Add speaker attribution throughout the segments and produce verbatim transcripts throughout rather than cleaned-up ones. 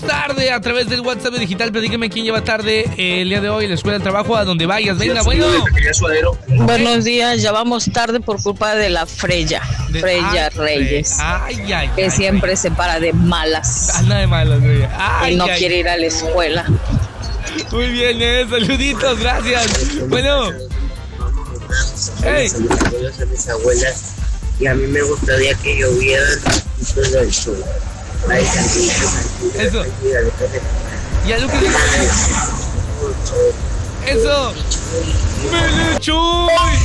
Speaker 1: Tarde a través del WhatsApp digital. Platíqueme quién lleva tarde eh, el día de hoy, la escuela, el trabajo, a donde vayas. Venga, bueno.
Speaker 2: Buenos días, ya vamos tarde por culpa de la Freya,
Speaker 1: De-
Speaker 2: Freya
Speaker 1: ay,
Speaker 2: Reyes,
Speaker 1: Ay, ay,
Speaker 2: que
Speaker 1: ay,
Speaker 2: siempre se para de malas
Speaker 1: Anda de malas, güey. Ay,
Speaker 2: y no
Speaker 1: ay.
Speaker 2: quiere ir a la escuela.
Speaker 1: Muy bien, eh, saluditos, gracias. Bueno. Hey.
Speaker 3: Saludos a mis abuelas y a mí me gustaría que lloviera todo el sur. Ay,
Speaker 1: Eso. Ya lo que dice. Eso. Melechuy.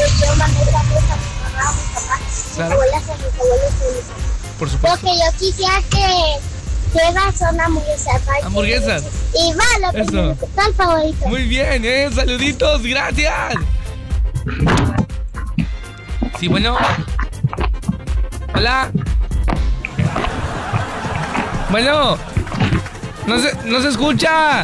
Speaker 1: Claro. Por supuesto.
Speaker 4: Porque yo quisiera que llevas son hamburguesas.
Speaker 1: Hamburguesas.
Speaker 4: Y va, lo que
Speaker 1: Eso.
Speaker 4: es mi favorito.
Speaker 1: Muy bien, eh, saluditos, gracias. Sí, bueno. Hola. Bueno. No se, no se escucha.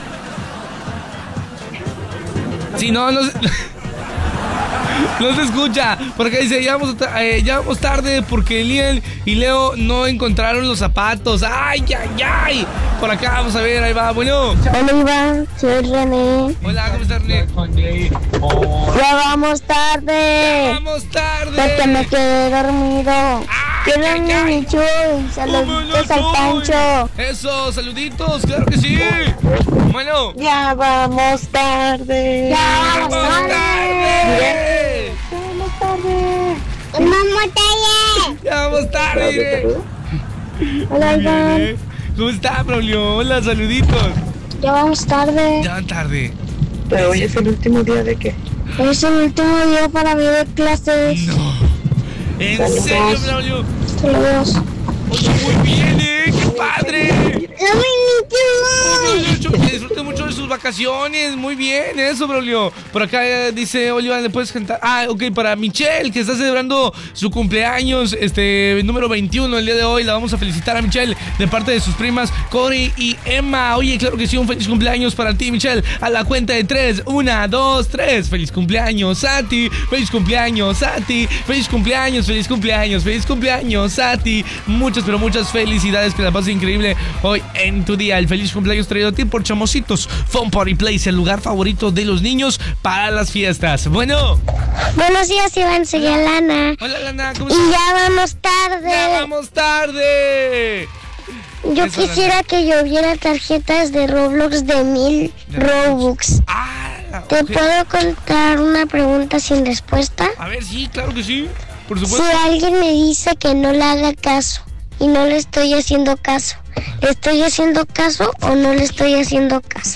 Speaker 1: Si no, no se... No se escucha, porque dice, ya vamos, eh, ya vamos tarde porque Liel y Leo no encontraron los zapatos. Ay, ay, ay. Por acá, vamos a ver, ahí va, bueno.
Speaker 4: Hola Iván, soy René.
Speaker 1: Hola, ¿cómo estás, René?
Speaker 4: Ya vamos tarde.
Speaker 1: Vamos tarde.
Speaker 4: Porque me quedé dormido.
Speaker 1: Ay,
Speaker 4: Quiero
Speaker 1: ay,
Speaker 4: un
Speaker 1: ay.
Speaker 4: mini chuy. Saluditos al
Speaker 1: Chuy.
Speaker 4: Pancho.
Speaker 1: Eso, saluditos, claro que sí. Bueno.
Speaker 2: Ya vamos tarde.
Speaker 4: Ya
Speaker 1: ¡Vamos
Speaker 4: vamos
Speaker 1: tarde!
Speaker 4: Vamos tarde. Vamos tarde.
Speaker 1: ¡Ya vamos tarde!
Speaker 4: Hola
Speaker 1: Muy bien,
Speaker 4: Iván.
Speaker 1: ¿eh? ¿Cómo está, Braulio? Hola, saluditos.
Speaker 4: Ya vamos tarde.
Speaker 1: Ya van tarde.
Speaker 2: Pero hoy es el último día de qué?
Speaker 4: Es el último día para mí de clases.
Speaker 1: No. ¿En
Speaker 4: Saludos.
Speaker 1: serio, Braulio?
Speaker 4: Saludos.
Speaker 1: Oye, muy bien, ¿eh? ¡Qué padre!
Speaker 4: ¡No me
Speaker 1: Mucho, que disfrute mucho de sus vacaciones. Muy bien, eso, Braulio. Por acá eh, dice Oliva, ¿le puedes cantar? Ah, ok, para Michelle, que está celebrando su cumpleaños, este, número veintiuno el día de hoy. La vamos a felicitar a Michelle de parte de sus primas Cory y Emma. Oye, claro que sí, un feliz cumpleaños para ti, Michelle. A la cuenta de tres, una, dos, tres. Feliz cumpleaños a ti, feliz cumpleaños a ti, feliz cumpleaños, feliz cumpleaños, feliz cumpleaños a ti. Muchas, pero muchas felicidades, que la pases increíble hoy en tu día. El feliz cumpleaños traído a ti por Chamositos Fun Party Place, el lugar favorito de los niños para las fiestas. Bueno.
Speaker 4: Buenos días, Iván. Soy Alana.
Speaker 1: Hola, Lana, ¿cómo
Speaker 4: Y
Speaker 1: estás?
Speaker 4: ya vamos tarde.
Speaker 1: ¡Ya vamos tarde!
Speaker 4: Yo
Speaker 1: Eso,
Speaker 4: quisiera
Speaker 1: Lana.
Speaker 4: que lloviera tarjetas de Roblox de mil
Speaker 1: De
Speaker 4: Robux.
Speaker 1: Ah,
Speaker 4: ¿Te
Speaker 1: ok.
Speaker 4: puedo contar una pregunta sin respuesta?
Speaker 1: A ver, sí, claro que sí. Por
Speaker 4: Si
Speaker 1: supuesto.
Speaker 4: alguien me dice que no le haga caso y no le estoy haciendo caso, ¿le estoy haciendo caso o no le estoy haciendo caso?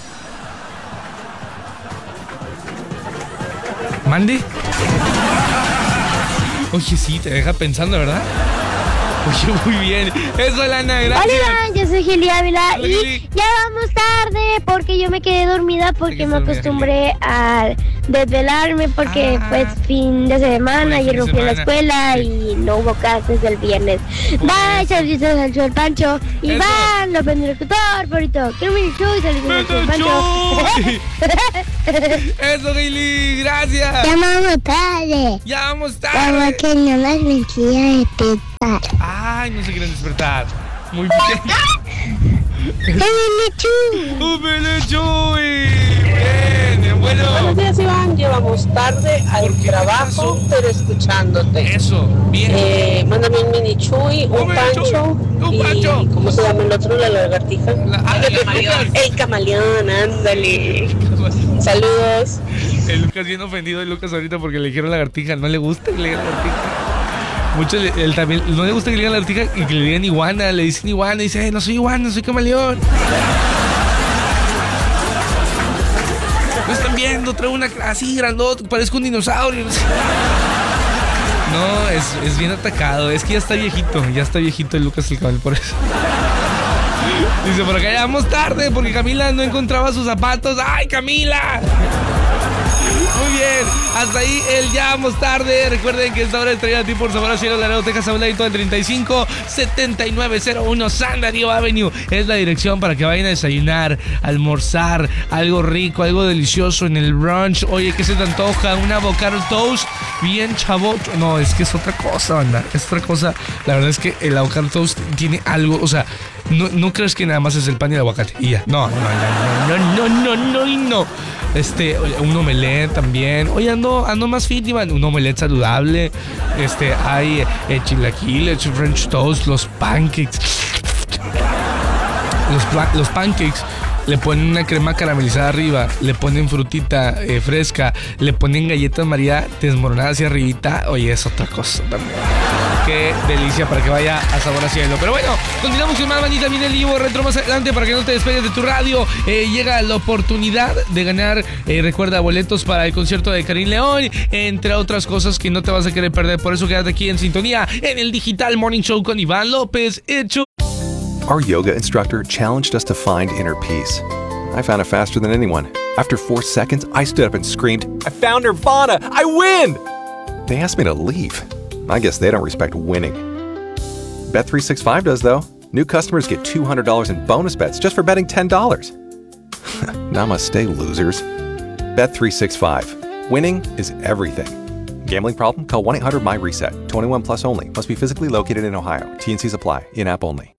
Speaker 1: ¿Mande? Oye, sí, te deja pensando, ¿verdad? Oye, muy bien. Eso, Lana, gracias.
Speaker 4: Hola Iván, yo soy Geli Ávila
Speaker 1: Hola,
Speaker 4: y
Speaker 1: Geli.
Speaker 4: ya vamos tarde porque yo me quedé dormida porque
Speaker 1: quedaste
Speaker 4: me
Speaker 1: dormida,
Speaker 4: acostumbré a desvelarme porque
Speaker 1: Ah.
Speaker 4: fue fin de semana,
Speaker 1: Fue fin
Speaker 4: ayer
Speaker 1: de
Speaker 4: no fui a la
Speaker 1: semana.
Speaker 4: escuela
Speaker 1: Sí.
Speaker 4: y no hubo clases el viernes.
Speaker 1: Por
Speaker 4: Bye,
Speaker 1: eso.
Speaker 4: saluditos al show del Pancho.
Speaker 1: Eso.
Speaker 4: Iván, lo vendré locutor, favorito. Quiero mi show y saluditos al show del Pancho.
Speaker 1: ¡Chuy! Eso, Gili, gracias.
Speaker 4: Ya vamos tarde.
Speaker 1: Ya vamos
Speaker 4: Como
Speaker 1: tarde.
Speaker 4: que no las mentira de petar.
Speaker 1: Ay, no se quieren despertar. Muy bien. ¡Un Chuy! Bien, bueno.
Speaker 2: Buenos días, Iván. Llevamos tarde al
Speaker 1: ¿Por qué? ¿Qué
Speaker 2: trabajo,
Speaker 1: pasó?
Speaker 2: pero escuchándote.
Speaker 1: Eso, bien.
Speaker 2: Eh, mándame un mini chuy, un,
Speaker 1: Un mini
Speaker 2: pancho.
Speaker 1: chuy, un
Speaker 2: y,
Speaker 1: pancho.
Speaker 2: ¿cómo se llama el otro? La lagartija.
Speaker 1: La- ah, el camaleón.
Speaker 2: El camaleón, ándale. Saludos.
Speaker 1: El Lucas bien ofendido, el Lucas ahorita porque le dijeron lagartija. No le gusta que le digan lagartija. Muchos le- él también no le gusta que le digan lagartija y que le digan iguana. Le dicen iguana y dice, "Eh, no soy iguana, soy camaleón". Lo están viendo, traigo una así grandota, parezco un dinosaurio. No, es, es bien atacado. Es que ya está viejito, ya está viejito el Lucas el cabal, por eso. Dice, por acá ya vamos tarde porque Camila no encontraba sus zapatos. ¡Ay, Camila! Muy bien, hasta ahí el ya vamos tarde. Recuerden que esta hora es traída a ti por Sabor a Cielo, Laredo, Texas, Sauladito en treinta y cinco setenta y nueve cero uno San Darío Avenue. Es la dirección para que vayan a desayunar, almorzar, algo rico, algo delicioso en el brunch. Oye, ¿qué se te antoja? Un avocado toast bien chabot. No, es que es otra cosa, banda. Es otra cosa. La verdad es que el avocado toast tiene algo, o sea, no, no crees que nada más es el pan y el aguacate y ya. No, no, no, no, no, no, no, no. Este, un omelette también. Oye, ando, ando más fit, Iván. Un omelette saludable. Este, hay eh, chilaquiles, French toast, los pancakes. Los, pla- los pancakes. Le ponen una crema caramelizada arriba, le ponen frutita eh, fresca, le ponen galletas María desmoronadas hacia arribita. Oye, es otra cosa también. Qué delicia para que vaya a sabor a cielo. Pero bueno, continuamos con más, bandita. Viene el Ivo Retro más adelante para que no te despegues de tu radio. Eh, llega la oportunidad de ganar, eh, recuerda, boletos para el concierto de Karim León, entre otras cosas que no te vas a querer perder. Por eso quédate aquí en sintonía en el Digital Morning Show con Iván López. Hecho.
Speaker 5: Our yoga instructor challenged us to find inner peace. I found it faster than anyone. After four seconds, I stood up and screamed, "I found Nirvana! I win!" They asked me to leave. I guess they don't respect winning. Bet three sixty-five does, though. New customers get two hundred dollars in bonus bets just for betting ten dollars. Namaste, losers. Bet three sixty-five. Winning is everything. Gambling problem? Call one eight hundred M Y RESET. twenty-one plus only. Must be physically located in Ohio. T N Cs apply. In-app only.